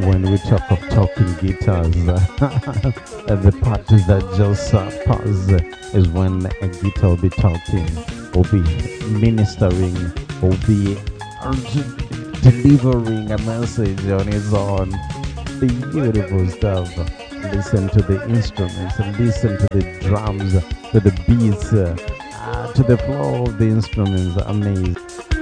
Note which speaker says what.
Speaker 1: when we talk of talking guitars, the part that just pass is when a guitar will be talking, will be ministering, will be delivering a message on its own. Beautiful stuff. Listen to the instruments, listen to the drums, to the beats, to the flow of the instruments. Amazing.